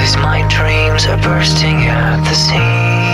'cause my dreams are bursting at the seams.